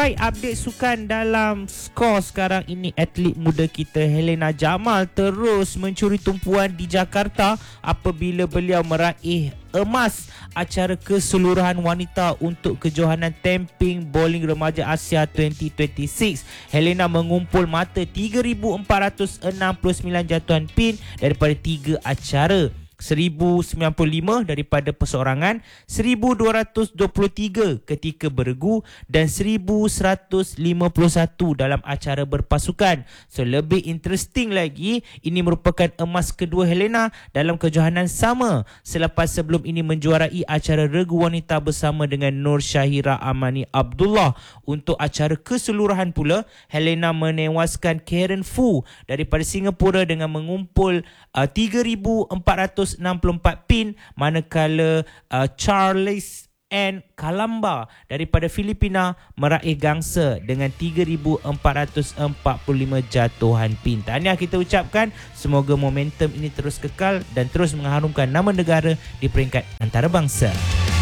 Alright, update sukan dalam skor sekarang ini. Atlet muda kita Helena Jamal terus mencuri tumpuan di Jakarta apabila beliau meraih emas acara keseluruhan wanita untuk kejohanan Tamping Bowling Remaja Asia 2026. Helena mengumpul mata 3,469 jatuhan pin daripada 3 acara. 1095 daripada perseorangan, 1223 ketika beregu dan 1151 dalam acara berpasukan. So lebih interesting lagi, ini merupakan emas kedua Helena dalam kejohanan sama selepas sebelum ini menjuarai acara regu wanita bersama dengan Nur Syahira Amani Abdullah. Untuk acara keseluruhan pula, Helena menewaskan Karen Fu daripada Singapura dengan mengumpul 3,464 pin, manakala Charles N. Kalamba daripada Filipina meraih gangsa dengan 3,445 jatuhan pin. Tahniah kita ucapkan, semoga momentum ini terus kekal dan terus mengharumkan nama negara di peringkat antarabangsa.